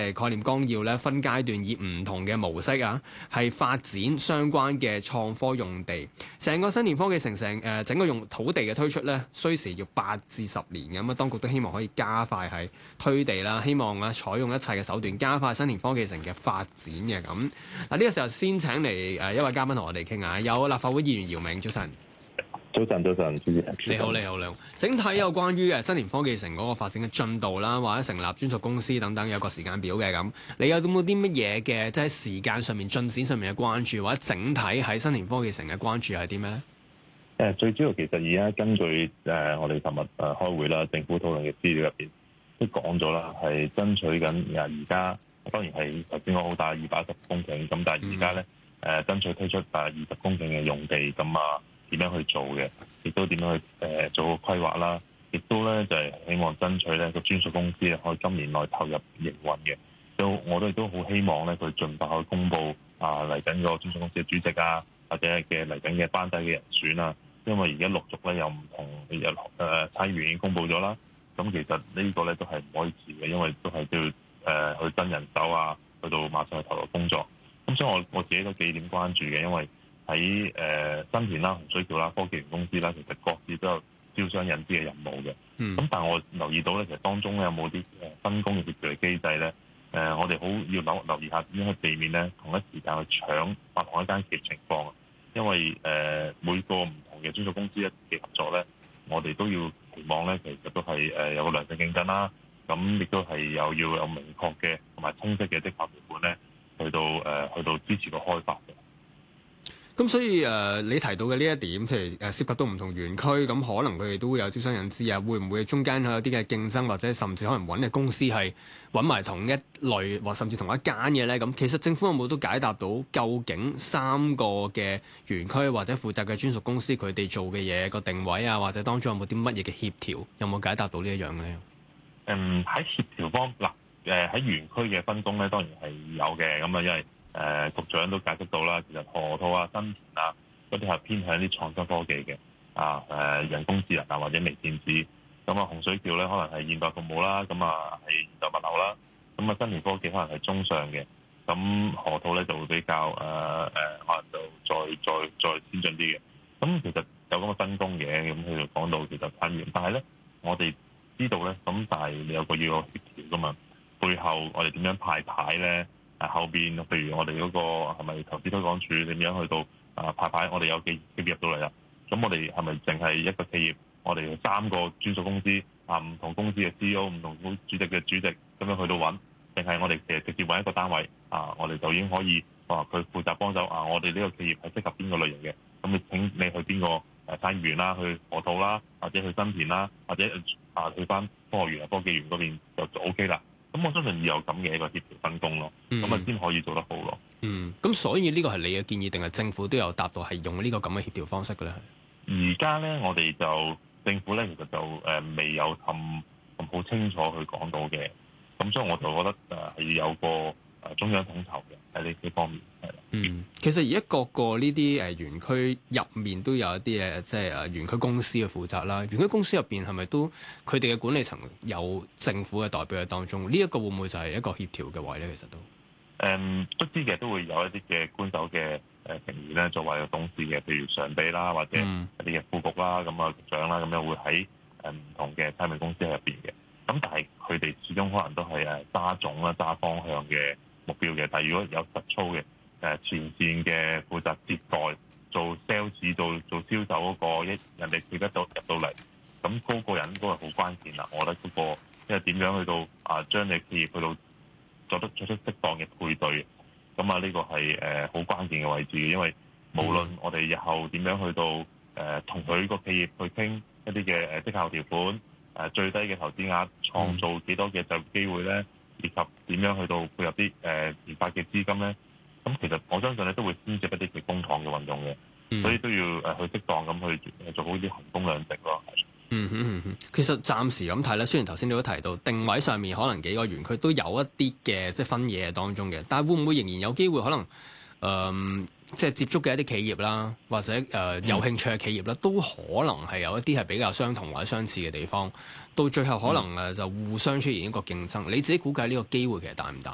係概念綱要咧，分階段以唔同嘅模式啊，係發展相關嘅創科用地。成個新田科技城整個用土地嘅推出咧，需時要8至10年嘅。咁啊，當局都希望可以加快係推地啦，希望啊採用一切嘅手段加快新田科技城嘅發展嘅咁。嗱，呢個時候先請嚟一位嘉賓同我哋傾下，有立法會議員姚明，早晨。 早晨， 你好。整體有關於新田科技城嗰個發展嘅進度啦，或者成立專屬公司等等，有個時間表嘅咁。你有冇啲乜嘢嘅即係時間上面、進展上面嘅關注，或者整體喺新田科技城嘅關注係啲咩咧？ 最主要其實而家根據我哋琴日開會啦，政府討論嘅資料入邊都講咗啦，係爭取緊而家當然係頭先講好大210公頃，咁但係而家咧爭取推出20公頃嘅用地咁啊。點樣去做嘅，亦都點樣去做個規劃啦，亦都咧就係希望爭取咧個專屬公司可以今年內投入營運嘅。我哋都好希望咧佢盡快去公布嚟緊個專屬公司嘅主席啊，或者嘅嚟緊嘅班底嘅人選啊。因為而家陸續咧有唔同參議員已經公布咗啦。咁其實呢個咧都係唔可以遲嘅，因為都係要去增人手啊，去到馬上去投入工作。咁所以我自己都幾點關注嘅，因為喺新田啦、洪水橋啦、科技園公司啦，其實各自都有招商引資嘅任務嘅。咁但係我留意到咧，其實當中咧有冇啲分工嘅協調嘅機制咧？我哋好要留意下點樣去避免咧同一時間去搶同一間企業情況。因為每個唔同嘅專屬公司一嘅合作咧，我哋都要期望咧，其實都係有個良性競爭啦。咁亦都係要有明確嘅同埋清晰嘅績效條款咧，去到支持個開發嘅。 咁所以你提到嘅呢一點，譬如涉及到唔同園區，咁可能佢哋都會有招商引資啊，會唔會中間有啲嘅競爭，或者甚至可能揾嘅公司係揾埋同一類或甚至同一間嘅咧？咁其實政府有冇都解答到究竟3個嘅園區或者負責嘅專屬公司佢哋做嘅嘢個定位啊，或者當中有冇啲乜嘢嘅協調，有冇解答到呢一樣咧？ 喺協調方嗱喺園區嘅分工咧，當然係有嘅。咁啊，因為局長都解釋到啦，其實河套啊、新田啊嗰啲係偏向啲創新科技嘅人工智能啊或者微電子。咁啊，洪水橋咧可能係現代服務啦，咁啊係現代物流啦。咁啊，新田科技可能係中上嘅。咁河套咧就會比較可能就再先進啲嘅。咁其實有咁嘅分工嘅，咁佢就講到其實參與，但係咧我哋知道咧，咁但係你有個要有協調噶嘛，背後我哋點樣派牌咧？後邊譬如我哋嗰個係咪投資推廣署點樣去到派牌？我哋有企業入到嚟啦，咁我哋係咪淨係一個企業？我哋3個專屬公司唔同公司嘅 CEO、唔同主席嘅主席咁樣去到揾，定係我哋其實直接揾一個單位我哋就已經可以佢負責幫手我哋呢個企業係適合邊個類型嘅？咁你請你去邊個產業園啦，去河套啦，或者去新田啦，或者去翻科學園啊、科技園嗰邊就 OK 啦。咁我相信要有咁嘅一個協調分工咯，咁啊先可以做得好咯。 咁所以呢個係你嘅建議，定係政府都有答到係用呢個咁嘅協調方式嘅咧？ 而家咧，我哋就政府咧，其實就未有咁好清楚去講到嘅，咁所以我就覺得係要有個中央統籌嘅喺呢方面係啦。 其實而家各個呢啲園區入面都有一啲即係園區公司嘅負責啦。園區公司入邊係咪都佢哋嘅管理層有政府嘅代表喺當中？呢一個會唔會就係一個協調嘅位咧？其實都都知嘅，都會有一啲嘅官守嘅成員咧作為董事嘅，譬如常秘啦，或者一啲嘅副局啦，咁啊局長啦，咁樣會喺唔同嘅產業公司喺入邊嘅。咁但係佢哋始終可能都係揸種啦、揸方向嘅目標嘅。但係如果有實操嘅前線嘅負責接待、做 sales、做銷售嗰個人哋接得到入到嚟，咁嗰個人都係好關鍵啦。我覺得嗰個因為點樣去到將你企業去到作出適當嘅配對，咁呢個係好關鍵嘅位置嘅。因為無論我哋日後點樣去到同佢個企業去傾一啲嘅績效條款，最低嘅投資額創造幾多嘅就業機會咧，以及點樣去到配合啲研發嘅資金咧，咁其實我相信咧都會牽涉一啲嘅公帑嘅運用嘅，所以都要去適當咁去做好啲衡工量值咯。 其實暫時咁睇咧，雖然頭先你都提到定位上面可能幾個園區都有一啲嘅即係分野當中嘅，但係會唔會仍然有機會可能即係接觸嘅一啲企業啦，或者有興趣嘅企業啦，都可能係有一啲係比較相同或者相似嘅地方，到最後可能就互相出現一個競爭。你自己估計呢個機會其實大唔大